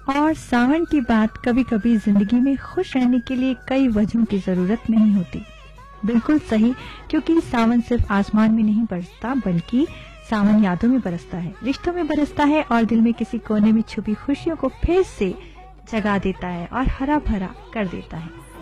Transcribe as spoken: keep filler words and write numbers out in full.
और सावन की बात, कभी कभी जिंदगी में खुश रहने के लिए कई वजहों की जरूरत नहीं होती। बिल्कुल सही, क्योंकि सावन सिर्फ आसमान में नहीं बरसता, बल्कि सावन यादों में बरसता है, रिश्तों में बरसता है और दिल में किसी कोने में छुपी खुशियों को फिर से जगा देता है और हरा भरा कर देता है।